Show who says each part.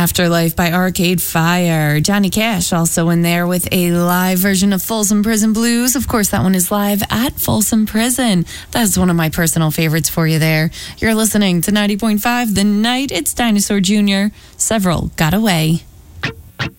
Speaker 1: Afterlife by Arcade Fire. Johnny Cash also in there with a live version of Folsom Prison Blues. Of course, that one is live at Folsom Prison. That's one of my personal favorites for you there. You're listening to 90.5 The Night. It's Dinosaur Jr. Several got away.